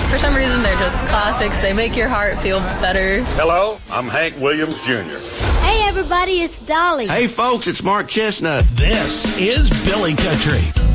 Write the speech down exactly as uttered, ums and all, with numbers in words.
For some reason, they're just classics. They make your heart feel better. Hello, I'm Hank Williams Junior Hey, everybody, it's Dolly. Hey, folks, it's Mark Chestnut. This is Billy Country.